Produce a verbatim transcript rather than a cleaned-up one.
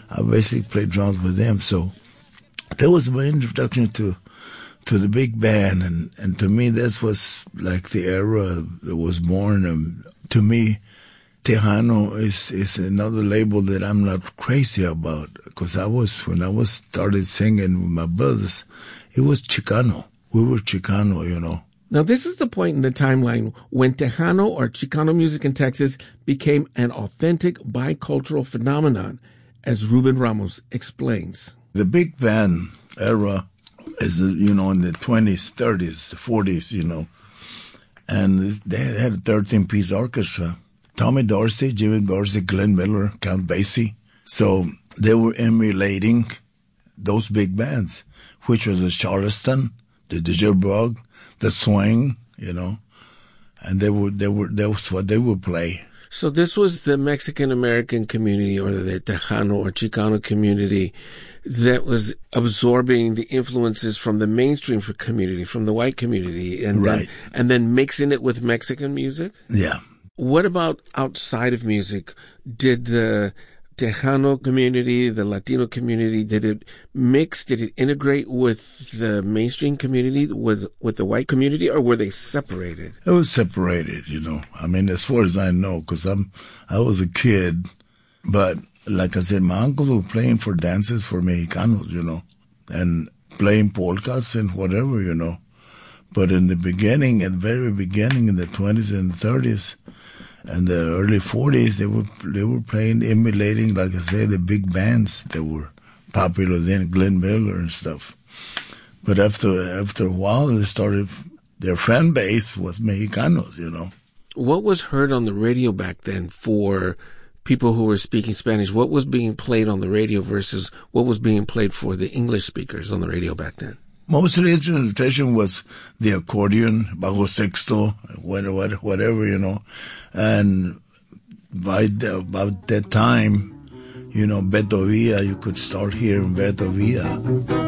I basically played drums with them. So that was my introduction to to the big band, and, and to me, this was like the era that was born. And to me, Tejano is, is another label that I'm not crazy about, because I was, when I was started singing with my brothers, it was Chicano. We were Chicano, you know. Now, this is the point in the timeline when Tejano or Chicano music in Texas became an authentic bicultural phenomenon, as Ruben Ramos explains. The big band era is, you know, in the twenties, thirties, the forties, you know. And they had a thirteen-piece orchestra. Tommy Dorsey, Jimmy Dorsey, Glenn Miller, Count Basie. So they were emulating those big bands, which was the Charleston, the Jitterbug, the Swing, you know. And they were, they were, that was what they would play. So this was the Mexican-American community, or the Tejano or Chicano community, that was absorbing the influences from the mainstream community, from the white community, and right. then, and then mixing it with Mexican music? Yeah. What about outside of music? Did the Tejano community, the Latino community, did it mix, did it integrate with the mainstream community, with with the white community, or were they separated? It was separated, you know. I mean, as far as I know, because I'm, I was a kid, but like I said, my uncles were playing for dances for Mexicanos, you know, and playing polkas and whatever, you know. But in the beginning, at the very beginning, in the twenties and thirties, and the early forties, they were they were playing, emulating, like I said, the big bands that were popular then, Glenn Miller and stuff. But after after a while, they started, their fan base was Mexicanos, you know. What was heard on the radio back then for people who were speaking Spanish? What was being played on the radio versus what was being played for the English speakers on the radio back then? Most of the instrumentation was the accordion, bajo sexto, whatever, you know. And by the, about that time, you know, Beto Villa, you could start hearing Beto Villa.